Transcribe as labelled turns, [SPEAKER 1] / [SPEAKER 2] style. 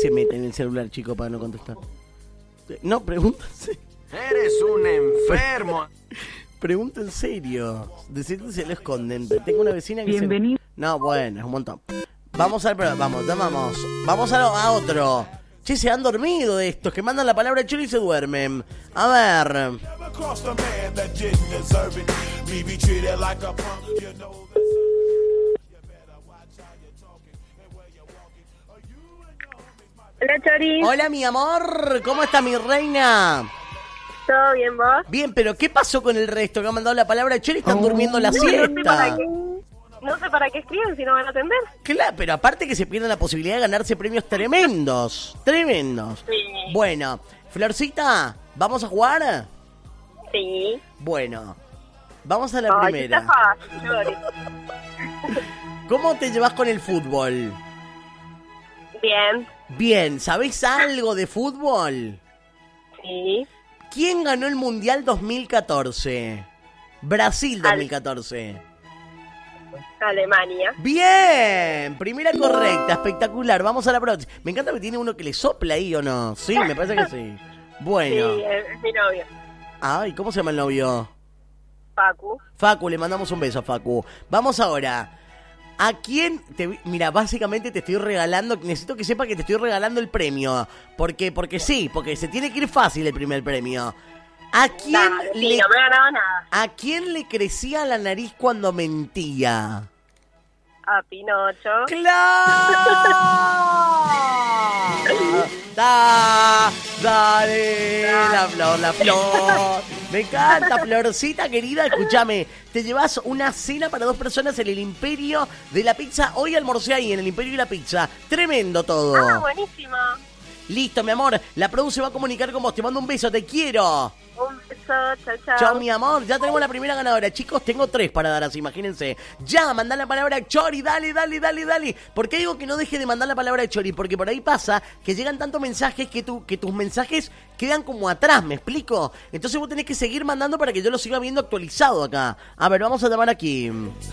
[SPEAKER 1] se mete en el celular, chico, para no contestar? No, pregúntense.
[SPEAKER 2] Eres un enfermo.
[SPEAKER 1] Pregunta en serio. Decirte se lo esconden. Tengo una vecina que
[SPEAKER 3] Bienvenido.
[SPEAKER 1] No, bueno, es un montón. Vamos al programa, vamos a otro. Che, se han dormido estos que mandan la palabra chori y se duermen. A ver.
[SPEAKER 4] Hola, Chori.
[SPEAKER 1] Hola, mi amor. ¿Cómo está mi reina?
[SPEAKER 4] ¿Todo bien, vos?
[SPEAKER 1] Bien, pero ¿qué pasó con el resto que han mandado la palabra chori y están durmiendo la siesta?
[SPEAKER 4] No sé para qué escriben si no van a atender.
[SPEAKER 1] Claro, pero aparte que se pierden la posibilidad de ganarse premios tremendos. Tremendos.
[SPEAKER 4] Sí.
[SPEAKER 1] Bueno, Florcita, ¿vamos a jugar?
[SPEAKER 4] Sí.
[SPEAKER 1] Bueno, vamos a la primera.
[SPEAKER 4] Está fácil, Chori.
[SPEAKER 1] ¿Cómo te llevas con el fútbol?
[SPEAKER 4] Bien.
[SPEAKER 1] Bien, ¿sabés algo de fútbol?
[SPEAKER 4] Sí.
[SPEAKER 1] ¿Quién ganó el Mundial 2014? Brasil 2014.
[SPEAKER 4] Alemania.
[SPEAKER 1] Bien, primera correcta, espectacular. Vamos a la próxima. Me encanta que tiene uno que le sopla ahí, ¿o no? Sí, me parece que sí. Bueno.
[SPEAKER 4] Sí, es mi novio.
[SPEAKER 1] Ay, ¿cómo se llama el novio?
[SPEAKER 4] Facu.
[SPEAKER 1] Facu, le mandamos un beso a Facu. Vamos ahora. ¿A quién mira, básicamente te estoy regalando, necesito que sepa que te estoy regalando el premio. Porque sí, porque se tiene que ir fácil el primer premio. ¿A quién
[SPEAKER 4] Dale, sí, no me ganaba nada.
[SPEAKER 1] ¿A quién le crecía la nariz cuando mentía?
[SPEAKER 4] A Pinocho.
[SPEAKER 1] ¡Claro! Dale, la flor. Me encanta, Florcita querida. Escúchame, te llevas una cena para 2 personas en el Imperio de la Pizza. Hoy almorcé ahí en el Imperio de la Pizza. Tremendo todo.
[SPEAKER 4] Ah, buenísimo.
[SPEAKER 1] Listo, mi amor. La produ se va a comunicar con vos. Te mando un beso, te quiero.
[SPEAKER 4] Un beso, chao, chao.
[SPEAKER 1] Chao, mi amor. Ya tenemos la primera ganadora. Chicos, tengo 3 para dar así, imagínense. Ya, mandá la palabra Chori. Dale. ¿Por qué digo que no deje de mandar la palabra Chori? Porque por ahí pasa que llegan tantos mensajes que tus mensajes quedan como atrás, ¿me explico? Entonces vos tenés que seguir mandando para que yo lo siga viendo actualizado acá. A ver, vamos a llamar aquí.